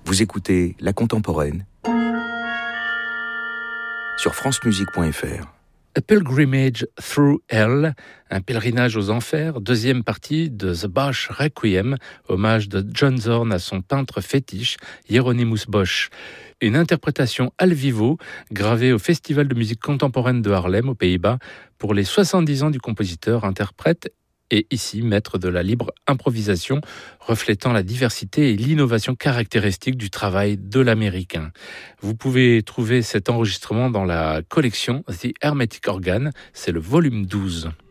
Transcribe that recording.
Vous écoutez La Contemporaine sur francemusique.fr. A Pilgrimage Through Hell, un pèlerinage aux enfers, deuxième partie de The Bach Requiem, hommage de John Zorn à son peintre fétiche, Hieronymus Bosch. Une interprétation al vivo, gravée au Festival de musique contemporaine de Haarlem, aux Pays-Bas, pour les 70 ans du compositeur, interprète et ici maître de la libre improvisation, reflétant la diversité et l'innovation caractéristique du travail de l'Américain. Vous pouvez trouver cet enregistrement dans la collection The Hermetic Organ, c'est le volume 12.